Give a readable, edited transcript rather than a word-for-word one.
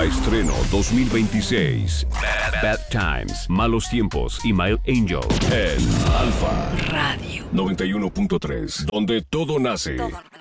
Estreno 2026. Bad Times, Malos Tiempos y My Angel en Alfa Radio 91.3, donde todo nace.